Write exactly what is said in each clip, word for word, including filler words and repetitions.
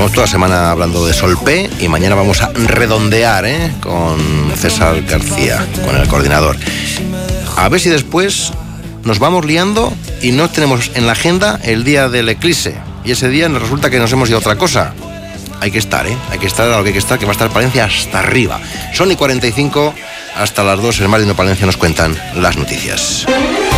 Llevamos toda la semana hablando de Solpé y mañana vamos a redondear ¿eh? con César García, con el coordinador. A ver si después nos vamos liando y no tenemos en la agenda el día del eclipse. Y ese día nos resulta que nos hemos ido a otra cosa. Hay que estar, ¿eh? Hay que estar a lo que hay que estar, que va a estar Palencia hasta arriba. Son y cuarenta y cinco, hasta las dos en Mar y No Palencia nos cuentan las noticias.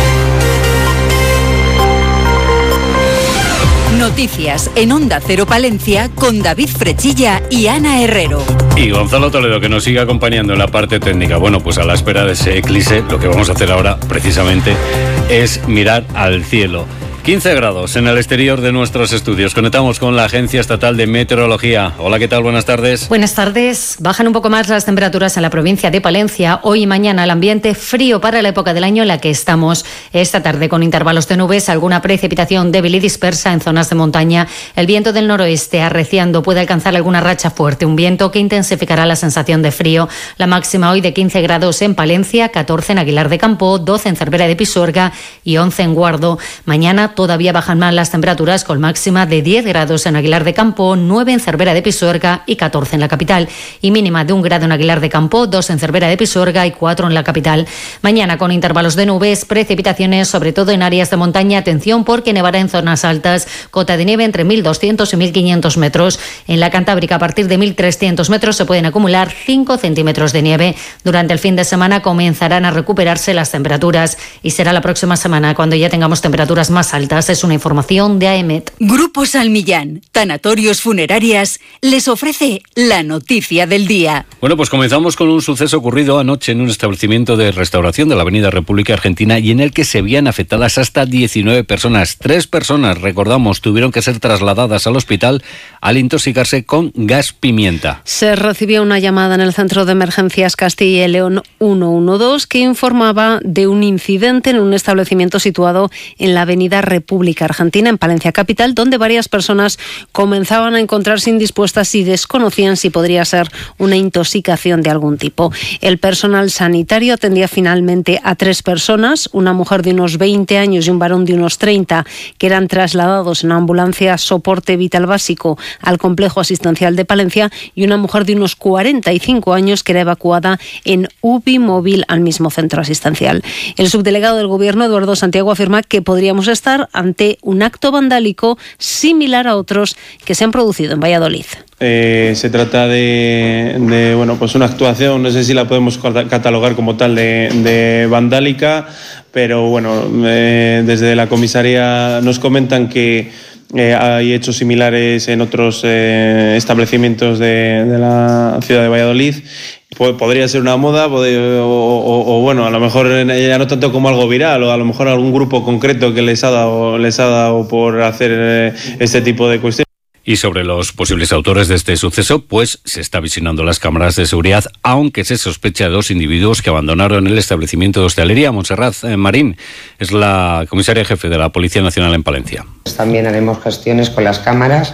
Noticias en Onda Cero Palencia con David Frechilla y Ana Herrero. Y Gonzalo Toledo, que nos sigue acompañando en la parte técnica. Bueno, pues a la espera de ese eclipse, lo que vamos a hacer ahora precisamente es mirar al cielo. quince grados en el exterior de nuestros estudios. Conectamos con la Agencia Estatal de Meteorología. Hola, ¿qué tal? Buenas tardes. Buenas tardes. Bajan un poco más las temperaturas en la provincia de Palencia. Hoy y mañana el ambiente frío para la época del año en la que estamos. Esta tarde con intervalos de nubes, alguna precipitación débil y dispersa en zonas de montaña. El viento del noroeste arreciando puede alcanzar alguna racha fuerte. Un viento que intensificará la sensación de frío. La máxima hoy de quince grados en Palencia, catorce en Aguilar de Campoo, doce en Cervera de Pisuerga y once en Guardo. Mañana todavía bajan más las temperaturas con máxima de diez grados en Aguilar de Campoo, nueve en Cervera de Pisuerga y catorce en la capital. Y mínima de un grado en Aguilar de Campoo, dos en Cervera de Pisuerga y cuatro en la capital. Mañana con intervalos de nubes, precipitaciones, sobre todo en áreas de montaña. Atención porque nevará en zonas altas. Cota de nieve entre mil doscientos y mil quinientos metros. En la Cantábrica a partir de mil trescientos metros se pueden acumular cinco centímetros de nieve. Durante el fin de semana comenzarán a recuperarse las temperaturas y será la próxima semana cuando ya tengamos temperaturas más altas. Es una información de A E M E T. Grupo Salmillán, Tanatorios Funerarias, les ofrece la noticia del día. Bueno, pues comenzamos con un suceso ocurrido anoche en un establecimiento de restauración de la Avenida República Argentina y en el que se veían afectadas hasta diecinueve personas. Tres personas, recordamos, tuvieron que ser trasladadas al hospital al intoxicarse con gas pimienta. Se recibió una llamada en el Centro de Emergencias Castilla y León ciento doce que informaba de un incidente en un establecimiento situado en la Avenida República Argentina, en Palencia capital, donde varias personas comenzaban a encontrarse indispuestas y desconocían si podría ser una intoxicación de algún tipo. El personal sanitario atendía finalmente a tres personas, una mujer de unos veinte años y un varón de unos treinta, que eran trasladados en ambulancia soporte vital básico al complejo asistencial de Palencia, y una mujer de unos cuarenta y cinco años que era evacuada en U B I móvil al mismo centro asistencial. El subdelegado del Gobierno, Eduardo Santiago, afirma que podríamos estar ante un acto vandálico similar a otros que se han producido en Valladolid. Eh, se trata de, de bueno, pues una actuación, no sé si la podemos catalogar como tal de, de vandálica, pero bueno, eh, desde la comisaría nos comentan que eh, hay hechos similares en otros eh, establecimientos de, de la ciudad de Valladolid. Podría ser una moda, o, o, o bueno, a lo mejor ya no tanto como algo viral, o a lo mejor algún grupo concreto que les ha dado, les ha dado por hacer este tipo de cuestiones. Y sobre los posibles autores de este suceso, pues se está visionando las cámaras de seguridad, aunque se sospecha de dos individuos que abandonaron el establecimiento de hostelería. Montserrat Marín es la comisaria jefe de la Policía Nacional en Palencia. También haremos gestiones con las cámaras,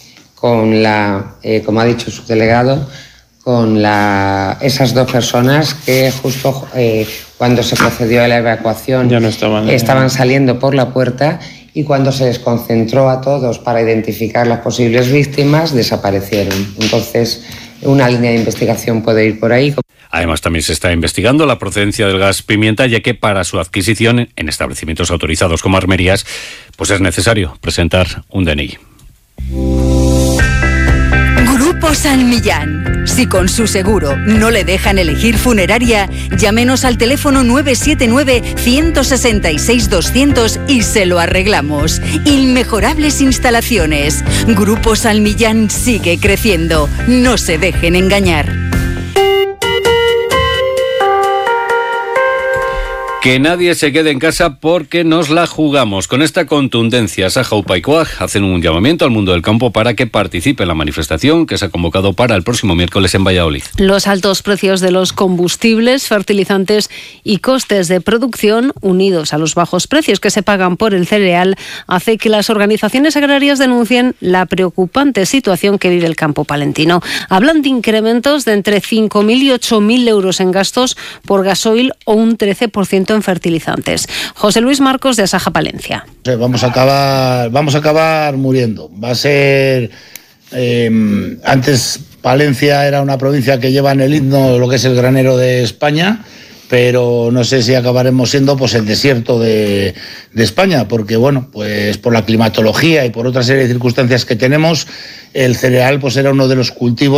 con la, eh, como ha dicho el subdelegado, con la, esas dos personas que justo eh, cuando se procedió a la evacuación ya no estaban, estaban saliendo por la puerta, y cuando se les concentró a todos para identificar las posibles víctimas, desaparecieron. Entonces, una línea de investigación puede ir por ahí. Además, también se está investigando la procedencia del gas pimienta, ya que para su adquisición en establecimientos autorizados como armerías, pues es necesario presentar un D N I. Grupo Salmillán. Si con su seguro no le dejan elegir funeraria, llámenos al teléfono nueve siete nueve, uno seis seis, doscientos y se lo arreglamos. Inmejorables instalaciones. Grupo Salmillán sigue creciendo. No se dejen engañar. Que nadie se quede en casa porque nos la jugamos. Con esta contundencia, Saja Upaycuaj hacen un llamamiento al mundo del campo para que participe en la manifestación que se ha convocado para el próximo miércoles en Valladolid. Los altos precios de los combustibles, fertilizantes y costes de producción, unidos a los bajos precios que se pagan por el cereal, hace que las organizaciones agrarias denuncien la preocupante situación que vive el campo palentino. Hablan de incrementos de entre cinco mil y ocho mil euros en gastos por gasoil o un trece por ciento en fertilizantes. José Luis Marcos, de Asaja Palencia. Vamos a acabar, vamos a acabar muriendo. Va a ser Eh, antes Palencia era una provincia que lleva en el himno lo que es el granero de España, pero no sé si acabaremos siendo pues el desierto de, de España, porque bueno, pues por la climatología y por otra serie de circunstancias que tenemos, el cereal pues era uno de los cultivos